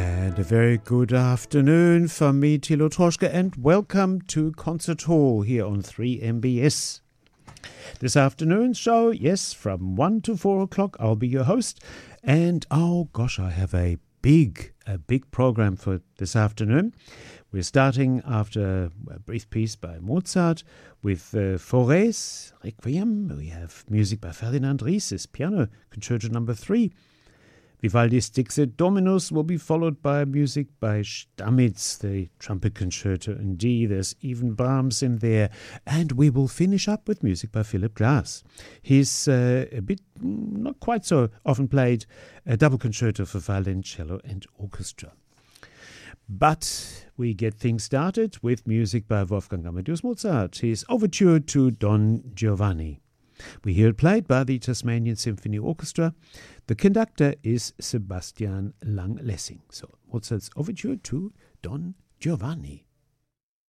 And a very good afternoon from me, Thilo Troschke, and welcome to Concert Hall here on 3MBS. This afternoon's show, yes, from 1 to 4 o'clock, I'll be your host. And oh gosh, I have a big program for this afternoon. We're starting after a brief piece by Mozart with Fauré's Requiem. We have music by Ferdinand Ries's Piano Concerto No. 3. Vivaldi's Dixit Dominus will be followed by music by Stamitz, the Trumpet Concerto in D. There's even Brahms in there. And we will finish up with music by Philip Glass. He's a bit, not quite so often played, a double concerto for violin, cello and orchestra. But we get things started with music by Wolfgang Amadeus Mozart, his overture to Don Giovanni. We hear it played by the Tasmanian Symphony Orchestra. The conductor is Sebastian Lang-Lessing. So Mozart's overture to Don Giovanni.